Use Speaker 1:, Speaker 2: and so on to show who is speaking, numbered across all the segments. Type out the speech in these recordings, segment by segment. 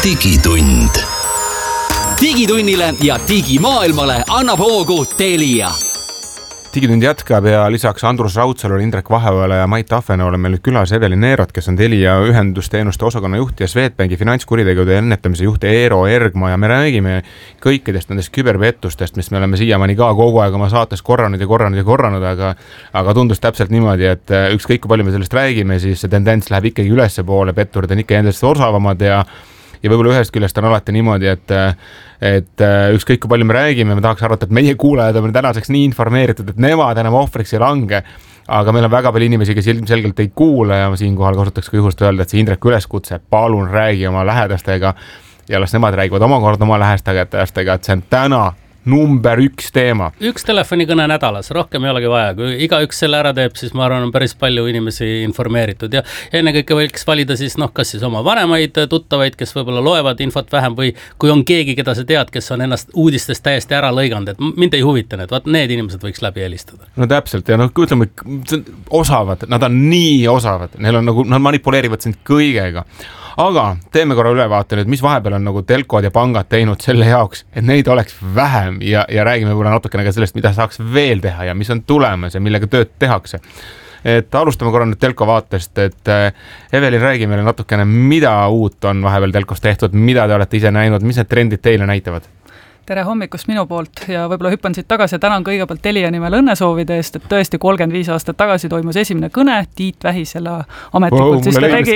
Speaker 1: digitund.
Speaker 2: Digitunnile ja digimaailmale annab hoogu Telia.
Speaker 3: Digitund jätkab ja lisaks Andrus Raudsalule, Indrek Vaheojale ja Mait Ahvenoole meil nüüd külas Evelin Neerot, kes on Telia ühendusteenuste osakonna juht ja Swedbanki finantskuritegude ennetamise juht Eero Ergma ja me räägime kõikidest nendest küberpettustest, mis me oleme siiamaani ka kogu aeg oma saates korranud, aga tundus täpselt niimoodi, et ükskõik kui palju me sellest räägime, siis see tendents läheb ikkagi ülesse poole, petturid on ikka endast osavamad ja võib-olla ühest küljest on alati niimoodi, et ükskõik kui palju me räägime, me tahaks arvata, et meie kuulajad on tänaseks nii informeeritud, et nemad enam ohvriks ei lange, aga meil on väga palju inimesi, kes ilmselgelt ei kuule ja siinkohal kasutaks ka juhust öelda, et see Indrek üleskutse, palun räägi oma lähedastega ja las nemad räägivad omakorda oma lähedastega, et see on täna number 1 teema.
Speaker 4: Üks telefonikõne nädalas, rohkem ei olegi vaja. Kui igaüks selle ära teeb, siis ma arvan, on päris palju inimesi informeeritud. Ja ennekõike võiks valida siis, kas siis oma vanemaid tuttavaid, kes võib-olla loevad infot vähem või kui on keegi, keda sa tead, kes on ennast uudistest täiesti ära lõiganud, et mind ei huvita need inimesed võiks läbi helistada.
Speaker 3: No täpselt ja ütleme, osavad, nad on nii osavad, nad manipuleerivad sind kõigega. Aga teeme korra ülevaate nüüd, mis vahepeal on telkod ja pangad teinud selle jaoks, et neid oleks vähem ja räägime võib-olla natukene ka sellest, mida saaks veel teha ja mis on tulemas ja millega tööd tehakse. Et alustame korra nüüd telko vaatest, et Evelin, räägi meile natukene, mida uut on vahepeal telkos tehtud, mida te olete ise näinud, mis need trendid teile näitavad?
Speaker 5: Tere hommikust minu poolt ja võib-olla hüppan siit tagasi ja tänan kõigepealt Telia nimel õnnesoovide eest, et tõesti 35 aastat tagasi toimus esimene kõne, Tiit Vähi selle ametlikult siis ka tegi.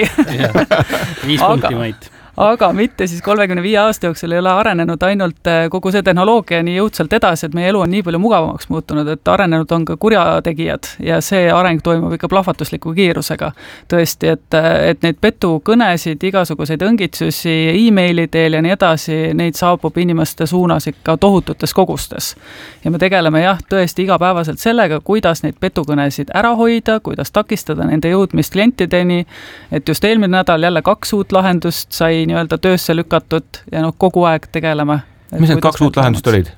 Speaker 4: 5 punkti Mait.
Speaker 5: Aga mitte siis 35 aasta jooksul ei ole arenenud ainult kogu see tehnoloogia nii jõudsalt edasi, et meie elu on nii palju mugavamaks muutunud, et arenenud on ka kurjategijad ja see areng toimub ikka plahvatusliku kiirusega. Tõesti, et neid petukõnesid, igasuguseid õngitsusi, e-maili teel ja nii edasi, neid saabub inimeste suunas ikka tohututes kogustes. Ja me tegeleme tõesti igapäevaselt sellega, kuidas neid petukõnesid ära hoida, kuidas takistada nende jõudmist klientideni, et just eelmine nädal jälle 2 uut lahendust sai nii-öelda töösse lükatud ja kogu aeg tegeleme.
Speaker 3: Mis need 2 uut lahendust olid?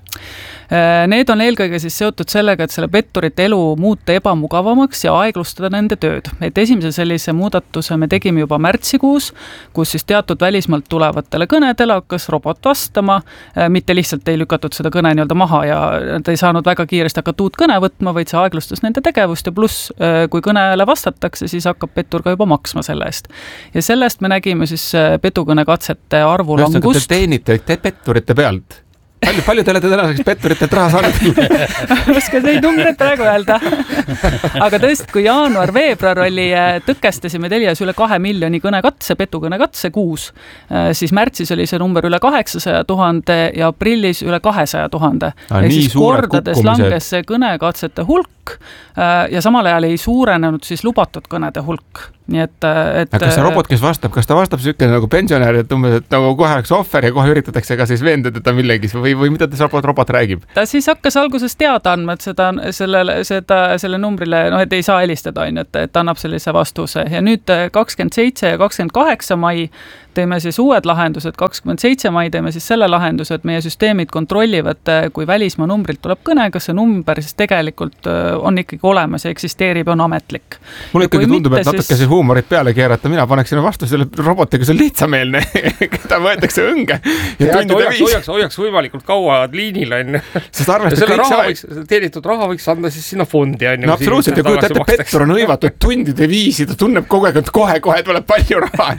Speaker 5: Need on eelkõige siis seotud sellega, et selle petturite elu muuta ebamugavamaks ja aeglustada nende tööd. Et esimese sellise muudatuse me tegime juba märtsikuus, kus siis teatud välismaalt tulevatele kõnedele hakkas robot vastama, mitte lihtsalt ei lükatud seda kõne nii-öelda maha ja ta ei saanud väga kiiresti hakata uut kõne võtma, vaid see aeglustas nende tegevust ja pluss, kui kõnele vastatakse, siis hakkab pettur ka juba maksma selle eest. Ja sellest me nägime siis petukõnekatsete arvu langust.
Speaker 3: Te teenite petturite pealt? Palju te olete tänaseks petturitelt raha saanud?
Speaker 5: Oska neid numbreid praegu öelda. Aga tõesti, kui jaanuar-veebruar oli, tõkestasime Telias üle 2 miljoni kõnekatse, petukõnekatse kuus, siis märtsis oli see number üle 800 000 ja aprillis üle 200 000. Ehk siis kordades langes see kõnekatsete hulk ja samal ajal ei suurenenud siis lubatud kõnede hulk. Nii et
Speaker 3: kas see robot, kes vastab, kas ta vastab selline nagu pensionär, et umbes, et kohe oleks ohver ja kohe üritatakse ka siis veenda teda millegis või mida robot räägib? Ta
Speaker 5: siis hakkas alguses teada andma, et selle numbrile, et ei saa helistada, et annab sellise vastuse ja nüüd 27 ja 28 mai teeme siis uued lahendused, 27 mai teeme siis selle lahenduse, et meie süsteemid kontrollivad, kui välismaa numbrilt tuleb kõne, kas see number siis tegelikult on ikkagi olemas ja eksisteerib ja on ametlik.
Speaker 3: Mulle ikkagi tundub, et natuke see huumorit peale keerata, mina paneksin vastu selle robotiga, see on lihtsameelne, keda võetakse õnge ja tundide viis.
Speaker 6: Hoiaks võimalikult kaua liinil on.
Speaker 3: Sest arvestada
Speaker 6: teenitud raha võiks anda siis sinna fondi.
Speaker 3: No absoluutselt, ja kujutate, pettur on hõivatud tundide viisi, ta tunneb kogu aeg, et kohe tuleb palju raha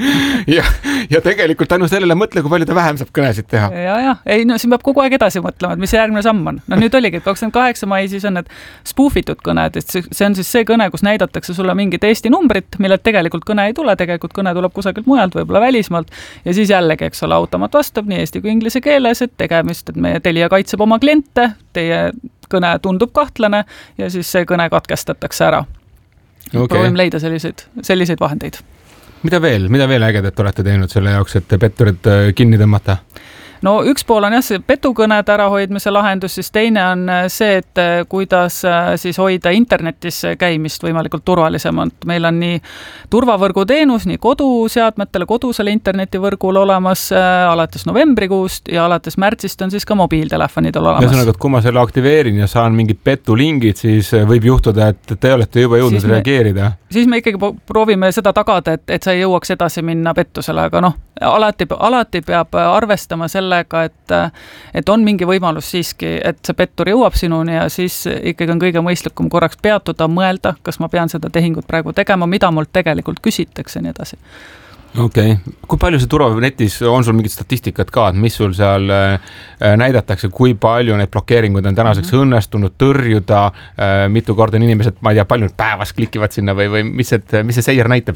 Speaker 3: ja tegelikult ainu sellele mõtle, kui palju ta vähem saab kõnesid teha.
Speaker 5: Ei, siin peab kogu aeg edasi mõtlema, et mis järgmine samm on. Nüüd oligi, et 28 mai siis on need spoofitud kõned, et see on siis see kõne, kus näidatakse sulle mingit Eesti numbrit, millelt tegelikult kõne ei tule, tegelikult kõne tuleb kusagilt mujalt, võib-olla välismaalt ja siis jällegi, eks ole, automaat vastab nii eesti kui inglise keeles, et tegemist, et meie Telia kaitseb oma kliente, teie kõne tundub kahtlane ja siis see kõne katkestatakse ära. Proovime leida selliseid vahendeid.
Speaker 3: Mida veel ägedat olete teinud selle jaoks, et petturid kinni tõmmata?
Speaker 5: No üks pool on see petukõned ärahoidmise lahendus, siis teine on see, et kuidas siis hoida internetis käimist võimalikult turvalisemalt. Meil on nii turvavõrgu teenus, nii koduseadmetele, kodusele internetivõrgul olemas alates novembrikuust ja alates märtsist on siis ka mobiiltelefonidel olemas.
Speaker 3: Ühesõnaga, et kui ma selle aktiveerin ja saan mingid petulingid, siis võib juhtuda, et te olete juba jõudnud reageerida.
Speaker 5: Siis me ikkagi proovime seda tagada, et sa ei jõuaks edasi minna pettusele, aga alati peab arvestama sellega, et on mingi võimalus siiski, et see pettur jõuab sinuni ja siis ikkagi on kõige mõistlikum korraks peatuda, mõelda, kas ma pean seda tehingut praegu tegema, mida mult tegelikult küsitakse ja nii edasi.
Speaker 3: Okei. Kui palju see turvanetis, on sul mingit statistikat ka, et mis sul seal näidatakse, kui palju neid blokeeringuid on tänaseks õnnestunud tõrjuda, mitu korda on inimesed, ma ei tea, palju päevas klikivad sinna või mis see seier näitab?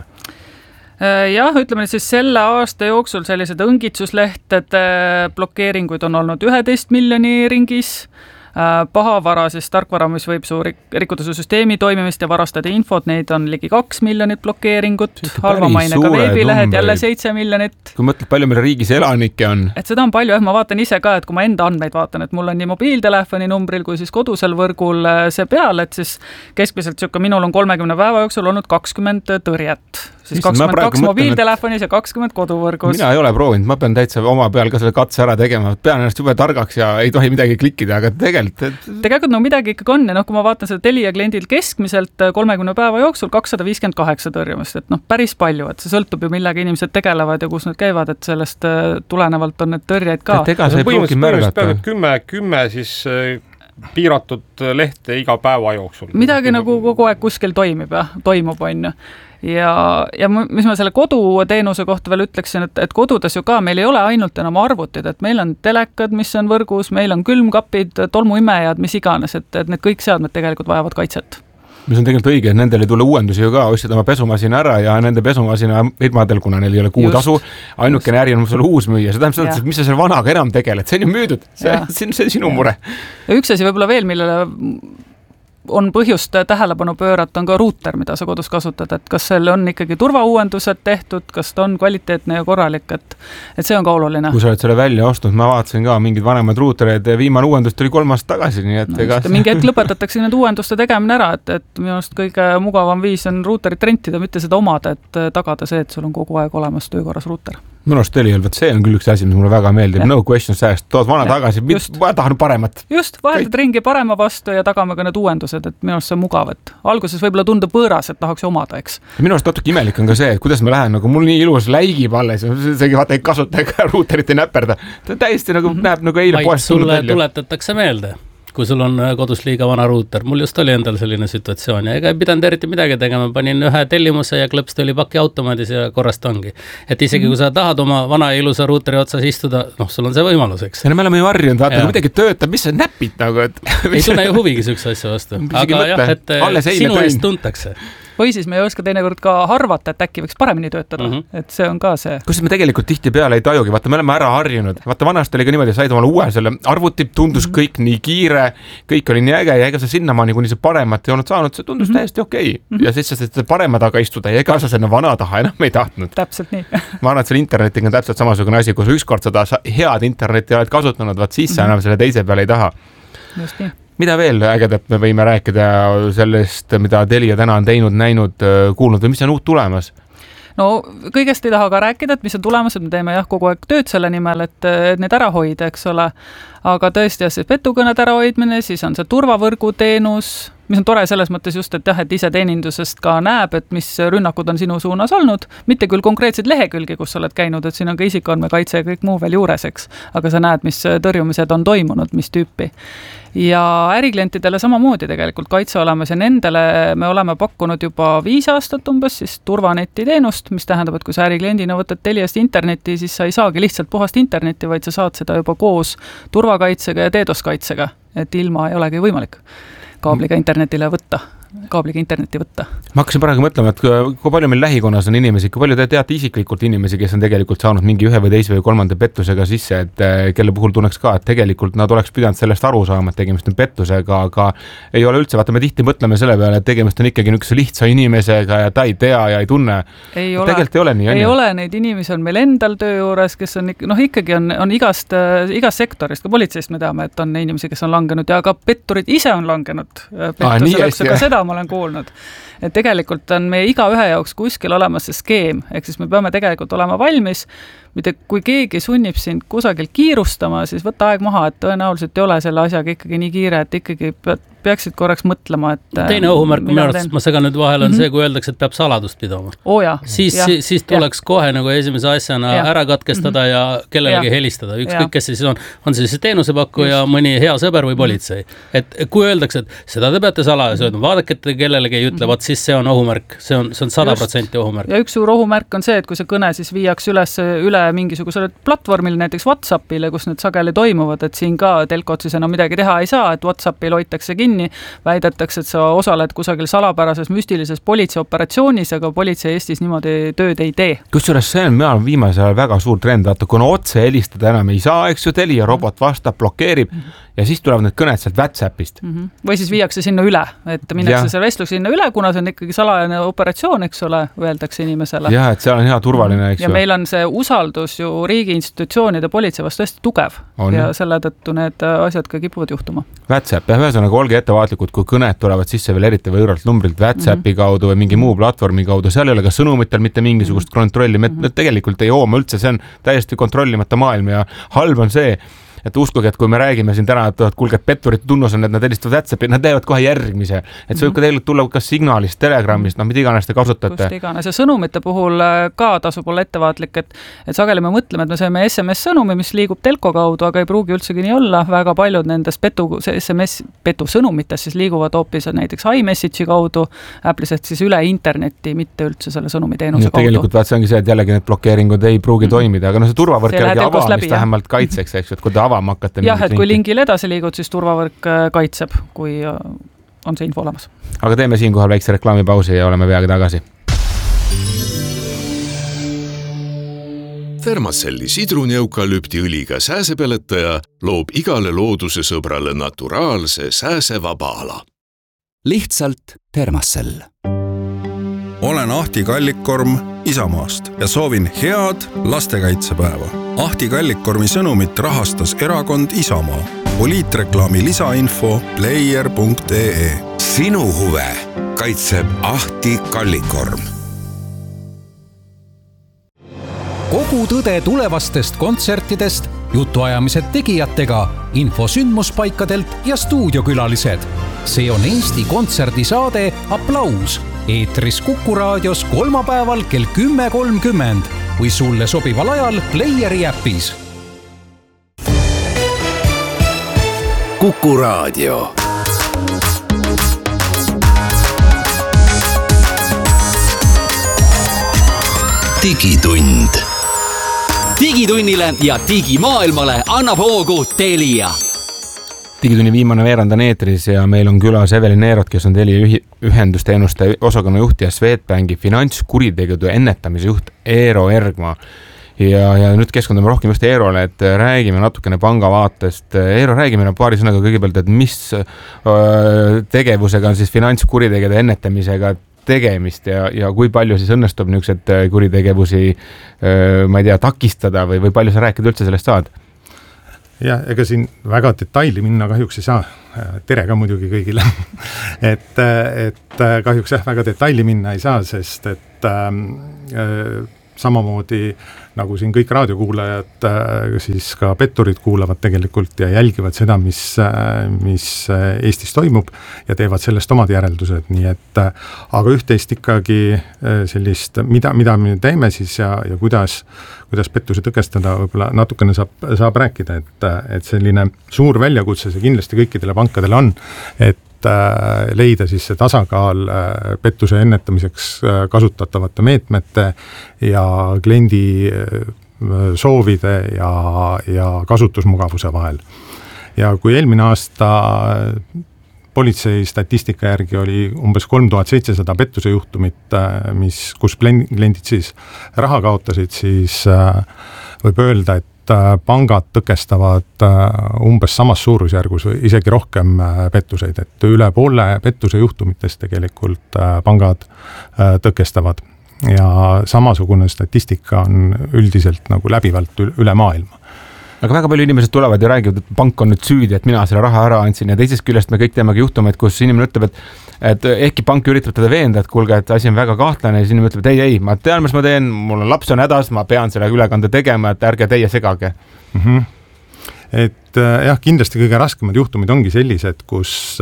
Speaker 5: Jah, ütleme siis selle aasta jooksul sellised õngitsuslehtede blokeeringuid on olnud 11 miljoni ringis, pahavara, siis tarkvara, mis võib rikkuda su süsteemi toimimist ja varastada infot, neid on ligi 2 miljonit blokeeringut, halvamainega veebilehed jälle 7 miljonit.
Speaker 3: Kui mõtled, palju meil riigis elanikke on?
Speaker 5: Et seda on palju, ma vaatan ise ka, et kui ma enda andmeid vaatan, et mul on nii mobiiltelefoni numbril kui siis kodusel võrgul see peal, et siis keskmiselt minul on 30 päeva jooksul olnud 20 tõrjet. Siis 22 mobiiltelefonis ja 20 koduvõrgus.
Speaker 3: Mina ei ole proovinud, ma pean täitsa oma peal ka selle katse ära tegema, pean ennast jube targaks ja ei tohi midagi klikkida, aga tegelikult
Speaker 5: midagi ikkagi on ja kui ma vaatan seda Telia kliendil keskmiselt 30 päeva jooksul 258 tõrjumist, et päris palju, et see sõltub ju millega inimesed tegelevad ja kus nad käivad, et sellest tulenevalt on need tõrjeid ka.
Speaker 6: Põhimõtteliselt 10 siis piiratud lehte iga päeva jooksul.
Speaker 5: Midagi nagu kogu aeg kuskil toimub, on ju. Ja mis ma selle koduteenuse kohta veel ütleksin, et kodudes ju ka meil ei ole ainult enam arvutid, et meil on telekad, mis on võrgus, meil on külmkapid, tolmuimejad, mis iganes, et need kõik seadmed tegelikult vajavad kaitset.
Speaker 3: Mis on tegelikult õige, et nendel ei tule uuendusi ju ka, ostsid oma pesumasina ära ja nende pesumasina firmadel, kuna neil ei ole kuutasu, ainukene äri on sulle uus müüa. See tähendab seda, et mis sa selle vanaga enam tegeled, see on ju müüdud, see on sinu mure.
Speaker 5: Ja üks asi võib-olla veel, millele on põhjust tähelepanu pöörata, on ka ruuter, mida sa kodus kasutad, et kas seal on ikkagi turvauuendused tehtud, kas ta on kvaliteetne ja korralik, et see on ka oluline.
Speaker 3: Kui sa oled selle välja ostnud, ma vaatasin ka mingid vanemad ruutereid, viimane uuendus tuli 3 aastat tagasi, nii et
Speaker 5: mingi hetk lõpetatakse need uuenduste tegemine ära, et minu arust kõige mugavam viis on ruuterit rentida, mitte seda omada, et tagada see, et sul on kogu aeg olemas töökorras ruuter.
Speaker 3: Minu arust see on küll üks asi, mis mulle väga meeldib. No questions asked, tood vana tagasi, ma tahan paremat.
Speaker 5: Just, vahetad ringi parema vastu ja tagame ka need uuendused, et minu arust see on mugav, et alguses võib-olla tundub võõras, et tahaks omada, eks.
Speaker 3: Minu arust natuke imelik on ka see, et kuidas ma lähen, nagu mul nii ilus läigib alles, seegi vaata ei kasuta ega ruuterit ei näperda. Ta täiesti nagu näeb nagu eile poest tulnud välja.
Speaker 4: Tuletatakse meelde, kui sul on kodus liiga vana ruuter. Mul just oli endal selline situatsioon ja ega ei pidanud eriti midagi tegema. Panin ühe tellimuse ja klõps tuli paki automaadis ja korrast ongi. Et isegi kui sa tahad oma vana ilusa ruuteri otsas istuda, sul on see võimalus, eks.
Speaker 3: Ja me oleme ju harjunud, vaata, kui midagi töötab, mis sa näpid nagu, et...
Speaker 4: Ei tunne ju huvigi sükse asja vastu. Aga jah, et sinu eest tuntakse.
Speaker 5: Või siis me ei oska teinekord ka harvata, et äkki võiks paremini töötada, et see on ka see.
Speaker 3: Kus me tegelikult tihti peale ei tajugi, vaata, me oleme ära harjunud. Vaata, vanasti oli ka niimoodi, said omale uue selle arvuti, tundus kõik nii kiire, kõik oli nii äge ja ega sa sinnamaani, kuni see paremat ei olnud saanud, see tundus täiesti okei. Ja siis sa parema taga istuda ja ega sa selle vana taha enam ei tahtnud.
Speaker 5: Täpselt nii.
Speaker 3: Ma arvan, et selle internetiga on täpselt samasugune asi, kui sa ükskord seda head internetti oled kasutanud, vaat siis sa enam selle teise peale ei taha.
Speaker 5: Just nii.
Speaker 3: Mida veel ägedat me võime rääkida sellest, mida Telia täna on teinud, näinud, kuulnud või mis on uut tulemas?
Speaker 5: No kõigest ei taha ka rääkida, et mis on tulemas, et me teeme kogu aeg tööd selle nimel, et need ära hoida, eks ole. Aga tõesti, see petukõned ära hoidmine, siis on see turvavõrgu teenus, mis on tore selles mõttes just, et et ise teenindusest ka näeb, et mis rünnakud on sinu suunas olnud, mitte küll konkreetseid lehekülgi, kus sa oled käinud, et siin on ka isikuandmekaitse ja kõik muu veel juures, eks, aga sa näed, mis tõrjumised on toimunud, mis tüüpi. Ja äriklientidele samamoodi tegelikult kaitse olemas ja nendele me oleme pakkunud juba 5 aastat umbes siis turvaneti teenust, mis tähendab, et kui sa ärikliendina võtad Teliast internetti, siis sa ei saagi lihtsalt puhast internetti, vaid sa saad seda juba koos turvakaitsega ja DDoS-kaitsega, et ilma ei olegi võimalik kaabliga internetti võtta. Ma hakkasin praegu mõtlema, et kui palju meil lähikonnas on inimesi, kui palju te teate isiklikult inimesi, kes on tegelikult saanud mingi 1 või 2 või 3 pettusega sisse, et kelle puhul tunneks ka, et tegelikult nad oleks pidanud sellest aru saama, et tegemist on pettusega, aga ei ole üldse, vaata me tihti mõtleme selle peale, et tegemist on ikkagi niisuguse lihtsa inimesega ja ta ei tea ja ei tunne. Tegelikult ei ole nii. Ei ole, neid inimesi on meil endal töö juures, kes on ikkagi on igast sektorist, ka politseist me teame, et on inimesi, kes on langenud ja ka petturid ise on langenud pettusele, seda ma olen kuulnud. Et tegelikult on meie igaühe jaoks kuskil olemas see skeem, ehk siis me peame tegelikult olema valmis, mitte kui keegi sunnib sind kusagil kiirustama, siis võtta aeg maha, et tõenäoliselt ei ole selle asjaga ikkagi nii kiire, et ikkagi peaksid korraks mõtlema, et
Speaker 4: teine ohumärk, minu arvates, ma segan nüüd vahel, on see, kui öeldakse, et peab saladust pidama. Siis tuleks kohe nagu esimese asjana ära katkestada ja kellelegi helistada. Ükskõik, kes siis on see teenusepakkuja, mõni hea sõber või politsei. Et kui öeldakse, et seda te peate salajas öelda, vaadake, et kellelegi ei ütle, vaat siis see on ohumärk, see on 100% ohumärk.
Speaker 5: Ja üks suur ohumärk on see, et kui see kõne siis viiaks üle mingisugusele platvormile, näiteks WhatsAppile, kus need sageli toimuvad, et siin ka telkod siis enam midagi teha ei saa, et WhatsAppil hoitakse kinni, väidetakse, et sa osaled kusagil salapärases müstilises politseioperatsioonis, aga politsei Eestis niimoodi tööd ei tee.
Speaker 3: Kusjuures see on viimasel ajal väga suur trend, vaata, kuna otse helistada enam ei saa, eks ju, Telia robot vastab, blokeerib ja siis tulevad need kõned sealt WhatsAppist.
Speaker 5: Või siis viiakse sinna üle, et minnakse seal vestlus sinna üle, kuna see on ikkagi salajane operatsioon, eks ole, öeldakse inimesele.
Speaker 3: Jah, et seal on hea turvaline, eks ju.
Speaker 5: Ja meil on see usaldus ju riigi institutsioonide politsei vastu hästi tugev ja selle tõttu need asjad ka kipuvad juhtuma.
Speaker 3: WhatsApp, ühesõnaga olge ettevaatlikud, kui kõned tulevad sisse veel eriti võõralt numbrilt WhatsAppi kaudu või mingi muu platvormi kaudu, seal ei ole ka sõnumitel mitte mingisugust kontrolli, me tegelikult ei hooma üldse, see on täiesti kontrollimata maailm ja halb on see, et uskuge, et kui me räägime siin täna, et kuulge, et petturite tunnus on, et nad helistavad WhatsAppi, nad teevad kohe järgmise. Et see võib ka tegelikult tulla kas signaalist, telegramist, mida iganes te kasutate.
Speaker 5: Kust iganes. Ja sõnumite puhul ka tasub olla ettevaatlik, et sageli me mõtleme, et me saime SMS-sõnumi, mis liigub telko kaudu, aga ei pruugi üldsegi nii olla. Väga paljud nendest petu sõnumitest siis liiguvad hoopis näiteks iMessage'i kaudu, Apple'ist siis üle interneti, mitte üldse selle sõnumiteenuse kaudu.
Speaker 3: Tegelikult see ongi see, et jällegi need blokeeringud ei pruugi toimida, aga see turvavõrk jällegi avamist vähemalt kaitseks, eks, et kui ta
Speaker 5: jah, et kui lingil edasi liigud, siis turvavõrk kaitseb, kui on see info olemas.
Speaker 3: Aga teeme siinkohal väikse reklaamipausi ja oleme peagi tagasi.
Speaker 1: Thermacelli sidruneukalüpti õliga sääsepeletaja loob igale looduse sõbrale naturaalse sääsevaba ala.
Speaker 2: Lihtsalt Thermacell.
Speaker 7: Olen Ahti Kallikkorm Isamaast ja soovin head lastekaitsepäeva. Ahti Kallikkormi sõnumit rahastas erakond Isamaa. Poliitreklaami lisainfo player.ee.
Speaker 8: Sinu huve kaitseb Ahti Kallikkorm.
Speaker 9: Kogu tõde tulevastest kontsertidest, jutuajamised tegijatega, info sündmuspaikadelt ja stuudiokülalised. See on Eesti kontserdisaade Applaus. Eetris Kuku raadios kolmapäeval kell 10.30 või sulle sobival ajal Playeri äpis.
Speaker 8: Kuku raadio. Digitund.
Speaker 2: Digitunnile ja digimaailmale annab hoogu Telia.
Speaker 3: Digitunni viimane veerand on eetris ja meil on külas Evelin Neerot, kes on Telia ühendusteenuste osakonna juht ja Swedbanki finantskuritegevuse ennetamise juht Eero Ergma. Ja nüüd keskendume rohkem just Eerole, et räägime natukene panga vaatest. Eero, räägime paari sõnaga kõigepealt, et mis tegevusega on siis finantskuritegevuse ennetamisega tegemist ja kui palju siis õnnestub niisugused kuritegevusi, ma ei tea, takistada või palju sa rääkida üldse sellest saad?
Speaker 10: Ja, ega siin väga detaili minna kahjuks ei saa. Tere ka muidugi kõigile. et kahjuks väga detaili minna ei saa, sest et samamoodi nagu siin kõik raadiokuulajad, siis ka petturid kuulavad tegelikult ja jälgivad seda, mis Eestis toimub ja teevad sellest omad järeldused. Nii et, aga üht-teist ikkagi sellist, mida me teeme siis ja kuidas pettusi tõkestada, võib-olla natukene saab rääkida, et selline suur väljakutse see kindlasti kõikidele pankadele on, et leida siis see tasakaal pettuse ennetamiseks kasutatavate meetmete ja kliendi soovide ja kasutusmugavuse vahel. Ja kui eelmine aasta politsei statistika järgi oli umbes 3700 pettuse juhtumit, kus kliendid siis raha kaotasid, siis võib öelda, et pangad tõkestavad umbes samas suurusjärgus või isegi rohkem pettuseid, et üle poole pettuse juhtumitest tegelikult pangad tõkestavad ja samasugune statistika on üldiselt nagu läbivalt üle maailma.
Speaker 3: Aga väga palju inimesed tulevad ja räägivad, et pank on nüüd süüdi, et mina selle raha ära andsin ja teisest küljest me kõik teemegi juhtumeid, kus inimene ütleb, et ehkki pank üritab teda veenda, et kuulge, et asi on väga kahtlane ja siis inimene ütleb, et ei, ma tean, mis ma teen, mul on laps on hädas, ma pean selle ülekande tegema, et ärge teie segage.
Speaker 10: et jah, kindlasti kõige raskemad juhtumid ongi sellised, kus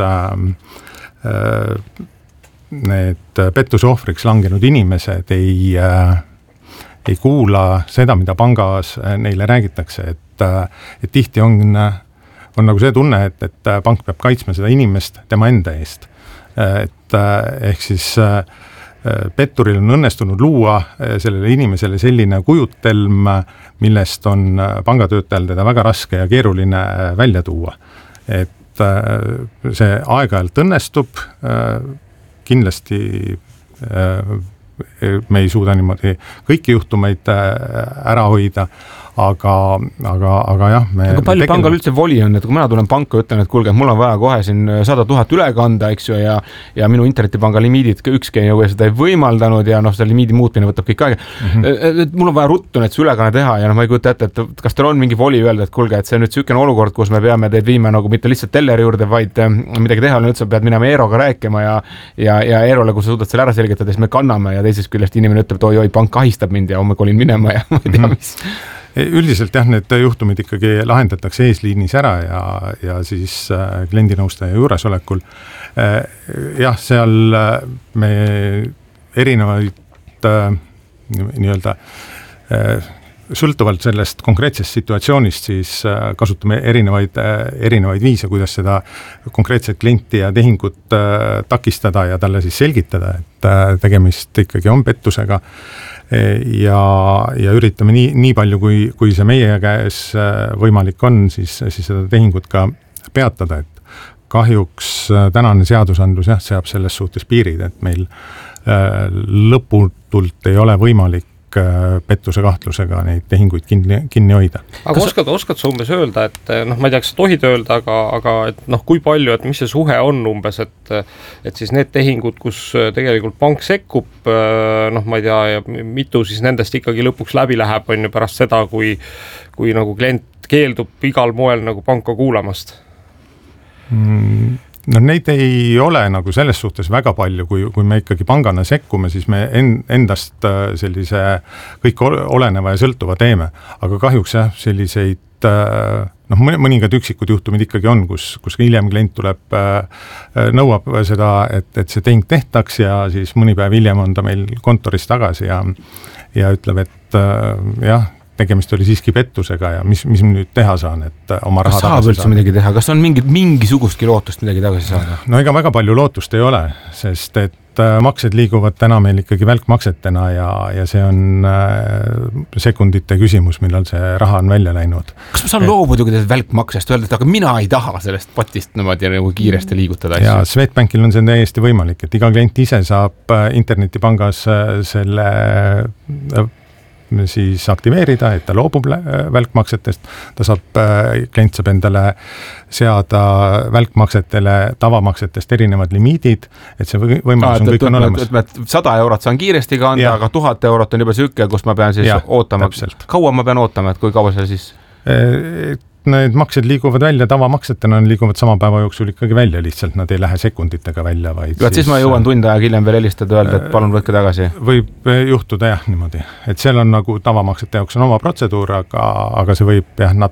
Speaker 10: need pettuse ohvriks langenud inimesed ei kuula seda, mida pangas neile räägitakse, et tihti on nagu see tunne, et pank peab kaitsma seda inimest tema enda eest. Et ehk siis petturil on õnnestunud luua sellele inimesele selline kujutelm, millest on pangatöötajal teda väga raske ja keeruline välja tuua. Et see aeg-ajalt õnnestub, kindlasti me ei suuda niimoodi kõiki juhtumeid ära hoida, aga jah.
Speaker 3: Aga palju pangal üldse voli on, et kui mina tulen panka, ütlen, et kuulge, mul on vaja kohe siin 100 000 üle kanda, eks ju, ja minu internetipanga limiidid ükski ei seda ei võimaldanud ja seda limiidi muutmine võtab kõik aega. Et mul on vaja ruttu need see ülekanne teha ja ma ei kujuta ette, et kas teil on mingi voli öelda, et kuulge, et see on nüüd sükene olukord, kus me peame teid viima nagu mitte lihtsalt telleri juurde, vaid midagi teha, üldse pead minema Eeroga rääkima ja Eerole, kui sa suudad selle ära selgitada, siis me kanname ja teisest küljest inimene ütleb, et oi, pank ahistab mind ja homme kolin minema ja ma ei tea, mis.
Speaker 10: Üldiselt jah, need juhtumid ikkagi lahendatakse eesliinis ära ja siis kliendinõustaja juuresolekul. Jah, seal me erinevaid nii-öelda sõltuvalt sellest konkreetsest situatsioonist siis kasutame erinevaid viise, kuidas seda konkreetset klienti ja tehingut takistada ja talle siis selgitada, et tegemist ikkagi on pettusega ja üritame nii palju, kui see meie käes võimalik on, siis seda tehingut ka peatada, et kahjuks tänane seadusandlus jah, seab selles suhtes piirid, et meil lõputult ei ole võimalik pettuse kahtlusega neid tehinguid kinni hoida.
Speaker 6: Aga oskad sa umbes öelda, et ma ei tea, kas sa tohid öelda, aga et kui palju, et mis see suhe on umbes, et siis need tehingud, kus tegelikult pank sekkub, ma ei tea, ja mitu siis nendest ikkagi lõpuks läbi läheb, on ju pärast seda, kui nagu klient keeldub igal moel nagu panka kuulamast?
Speaker 10: No neid ei ole nagu selles suhtes väga palju, kui me ikkagi pangana sekkume, siis me endast sellise kõik oleneva ja sõltuva teeme, aga kahjuks jah, selliseid mõningad üksikud juhtumid ikkagi on, kus hiljem klient tuleb, nõuab seda, et see tehing tehtaks ja siis mõni päev hiljem on ta meil kontoris tagasi ja ütleb, et jah, tegemist oli siiski pettusega ja mis nüüd teha saan, et oma raha
Speaker 3: saab üldse midagi teha, kas on mingisugustki lootust midagi tagasi saada?
Speaker 10: No ega väga palju lootust ei ole, sest et maksed liiguvad täna meil ikkagi välkmaksetena ja see on sekundite küsimus, millal see raha on välja läinud.
Speaker 3: Kas ma saan loobuda välkmaksest, öelda, et aga mina ei taha sellest potist niimoodi nagu kiiresti liigutada?
Speaker 10: Ja Swedbankil on see täiesti võimalik, et iga klient ise saab internetipangas selle siis aktiveerida, et ta loobub välkmaksetest, klient saab endale seada välkmaksetele tavamaksetest erinevad limiidid, et see võimalus on kõik on olemas.
Speaker 3: 100 eurot saan kiiresti kanda, aga 1000 eurot on juba sükke, kus ma pean siis ootama. Kaua ma pean ootama, et kui kaua see siis?
Speaker 10: Need maksed liiguvad välja, tavamaksetena liiguvad sama päeva jooksul ikkagi välja, lihtsalt nad ei lähe sekunditega välja, vaid
Speaker 3: siis ma jõuan tund aega hiljem veel helistada, öelda, et palun võtke tagasi.
Speaker 10: Võib juhtuda jah niimoodi, et seal on nagu tavamaksete jaoks on oma protseduur, aga see võib jah